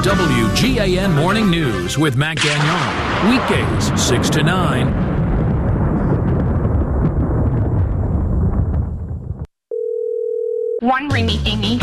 WGAN Morning News with Matt Gagnon. Weekdays, 6 to 9. One ringy dingy.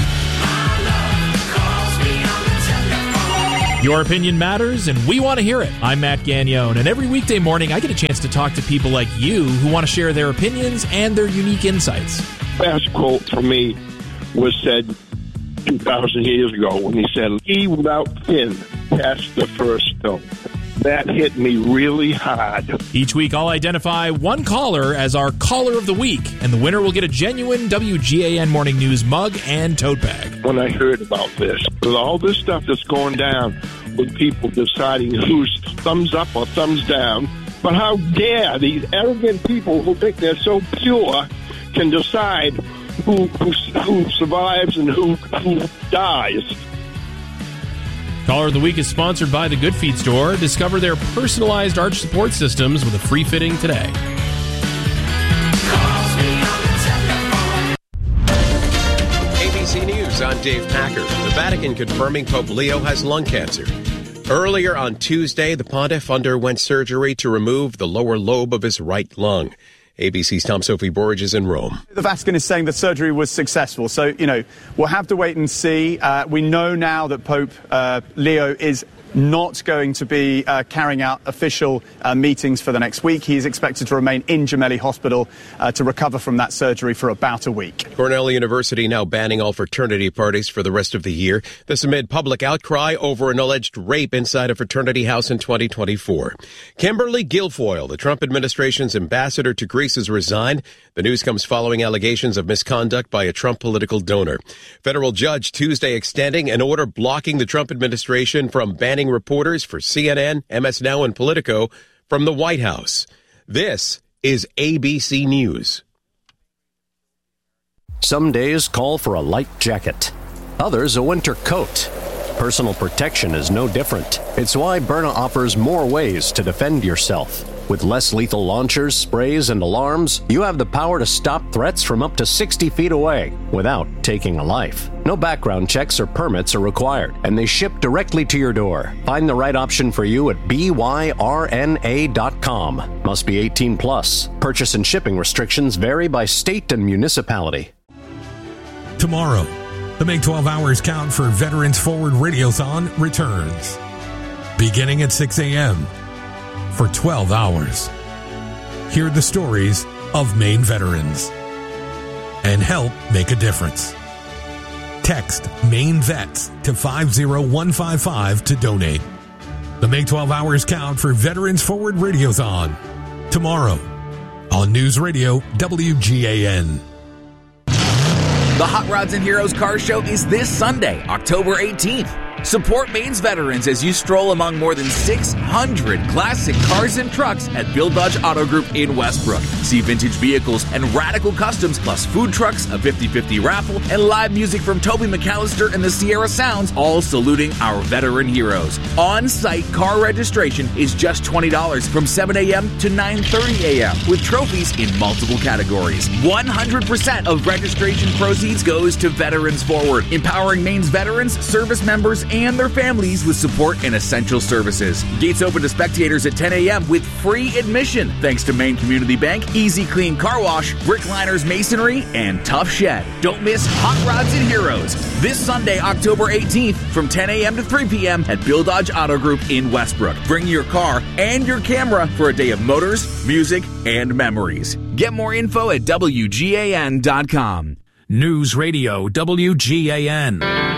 Your opinion matters, and we want to hear it. I'm Matt Gagnon, and every weekday morning I get a chance to talk to people like you who want to share their opinions and their unique insights. Best quote for me was said 2,000 years ago when he said, "He without sin cast the first stone." That hit me really hard. Each week I'll identify one caller as our Caller of the Week, and the winner will get a genuine WGAN Morning News mug and tote bag. When I heard about this, with all this stuff that's going down with people deciding who's thumbs up or thumbs down, but how dare these arrogant people who think they're so pure can decide who survives and who dies. Caller of the Week is sponsored by the Good Feet Store. Discover their personalized arch support systems with a free fitting today. ABC News, I'm Dave Packer. The Vatican confirming Pope Leo has lung cancer. Earlier on Tuesday, the pontiff underwent surgery to remove the lower lobe of his right lung. ABC's Tom Sophie Borge is in Rome. The Vatican is saying the surgery was successful. So, we'll have to wait and see. We know now that Pope Leo is not going to be carrying out official meetings for the next week. He is expected to remain in Gemelli Hospital to recover from that surgery for about a week. Cornell University now banning all fraternity parties for the rest of the year. This amid public outcry over an alleged rape inside a fraternity house in 2024. Kimberly Guilfoyle, the Trump administration's ambassador to Greece, has resigned. The news comes following allegations of misconduct by a Trump political donor. Federal judge Tuesday extending an order blocking the Trump administration from banning reporters for CNN, MS Now, and Politico from the White House. This is ABC News. Some days call for a light jacket, others a winter coat. Personal protection is no different. It's why Byrna offers more ways to defend yourself. With less lethal launchers, sprays, and alarms, you have the power to stop threats from up to 60 feet away without taking a life. No background checks or permits are required, and they ship directly to your door. Find the right option for you at byrna.com. Must be 18 plus. Purchase and shipping restrictions vary by state and municipality. Tomorrow, the Make 12 Hours Count for Veterans Forward Radiothon returns. Beginning at 6 a.m. for 12 hours. Hear the stories of Maine veterans and help make a difference. Text Maine Vets to 50155 to donate. The Make 12 Hours Count for Veterans Forward Radiothon. Tomorrow on News Radio WGAN. The Hot Rods and Heroes Car Show is this Sunday, October 18th. Support Maine's veterans as you stroll among more than 600 classic cars and trucks at Bill Dodge Auto Group in Westbrook. See vintage vehicles and radical customs, plus food trucks, a 50-50 raffle, and live music from Toby McAllister and the Sierra Sounds, all saluting our veteran heroes. On-site car registration is just $20 from 7 a.m. to 9:30 a.m. with trophies in multiple categories. 100% of registration proceeds goes to Veterans Forward, empowering Maine's veterans, service members, and their families with support and essential services. Gates open to spectators at 10 a.m. with free admission, thanks to Maine Community Bank, Easy Clean Car Wash, Brickliners Masonry, and Tough Shed. Don't miss Hot Rods and Heroes this Sunday, October 18th from 10 a.m. to 3 p.m. at Bill Dodge Auto Group in Westbrook. Bring your car and your camera for a day of motors, music, and memories. Get more info at WGAN.com. News Radio WGAN.